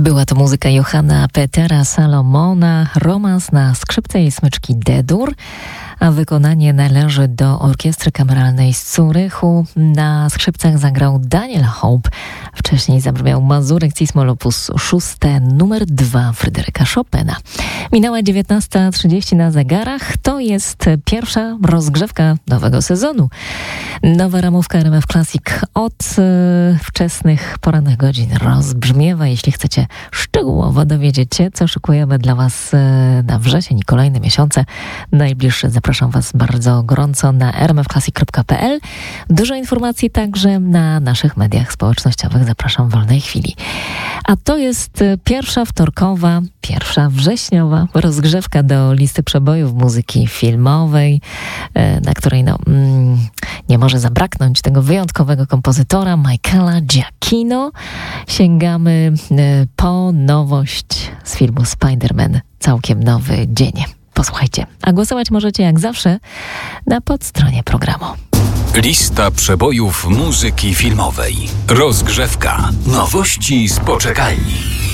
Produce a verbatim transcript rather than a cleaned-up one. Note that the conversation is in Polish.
Była to muzyka Johanna Petera Salomona, romans na skrzypce i smyczki D-dur, a wykonanie należy do Orkiestry Kameralnej z Zurychu. Na skrzypcach zagrał Daniel Hope. Wcześniej zabrzmiał Mazurek Cismol op. sześć numer dwa Fryderyka Chopina. Minęła dziewiętnasta trzydzieści na zegarach. To jest pierwsza rozgrzewka nowego sezonu. Nowa ramówka R M F Classic od y, wczesnych porannych godzin rozbrzmiewa. Jeśli chcecie szczegółowo dowiedzieć się, co szykujemy dla Was y, na wrzesień i kolejne miesiące najbliższe, zapraszam Was bardzo gorąco na r m f classic kropka p l. Dużo informacji także na naszych mediach społecznościowych. Zapraszam w wolnej chwili. A to jest pierwsza wtorkowa, pierwsza wrześniowa rozgrzewka do listy przebojów muzyki filmowej, na której no, mm, nie może zabraknąć tego wyjątkowego kompozytora Michaela Giacchino. Sięgamy po nowość z filmu Spider-Man, całkiem nowy dzień. Posłuchajcie, a głosować możecie jak zawsze na podstronie programu. Lista przebojów muzyki filmowej. Rozgrzewka. Nowości z poczekalni.